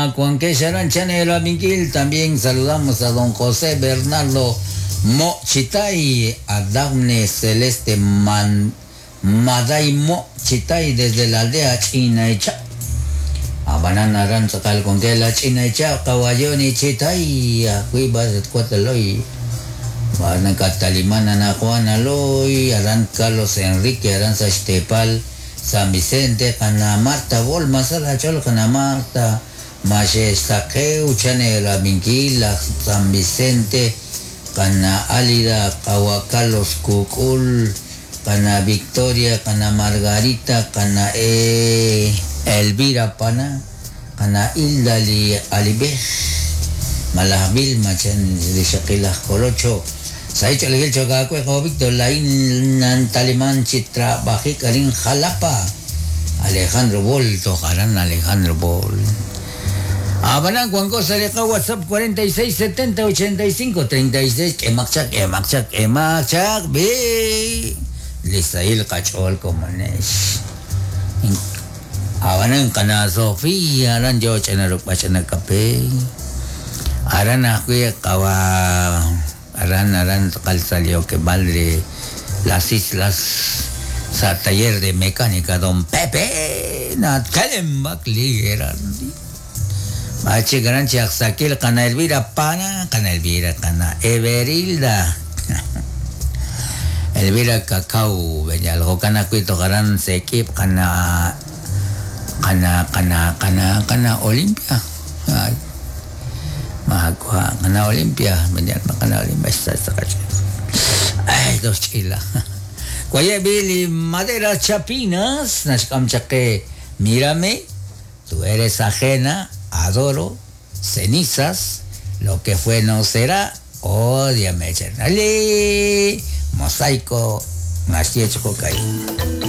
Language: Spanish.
Cuanque Charanchanero Miguel, también saludamos a don José Bernardo Mochitay, a Daphne Celeste Maday Mochitay desde la aldea Chinaicha. A Banana Ranzacal con que la Chinaicha, Caballoni Chitay, a Cuiba de Cuataloy, Van Catalimana na Juana Loy, Aran Carlos Enrique, Aranza Estepal, San Vicente, Cana Marta Volma, Salachol, Cana Marta. Mache Saqueu, Chanela Minquila, San Vicente, Cana Álida, Cahuacalos Cucul, Cana Victoria, Cana Margarita, Cana Elvira Pana, Cana Hilda Alibej, Malahbil, Machen de Shaquilas Colocho, Saicho Leguel Chocacue, Víctor Lain, Talimán, Chitra, Bajicarín, Jalapa, Alejandro Bolto, Jarán Alejandro Bol. Abanan Juanco Saleja WhatsApp 46 70 85 36 Emakchak be Lisail Cachol Comanesh Abanan Cana Sofía Aran yo Chanaruk Pachana Cape Aran Acuya Kawa Aran Calzalio que valdre las islas sa taller de mecánica Don Pepe Nat Kalembak Ligeran Machi Garanchi Axakil, Cana Elvira Pana, Cana Elvira, Cana Everilda, Elvira Cacao, Benyalgo, Cana Cuito Garan Sekip, Cana Olimpia, Mahakua, Cana Olimpia, Benyal Cana Olimpia, ay, dos chila. Cuaya Billy Madera Chapinas, Nashkam Chaque, mírame, tú eres ajena. Adoro, cenizas, lo que fue no será, ódiame, Ale, mosaico, Nashiecho Cocaí.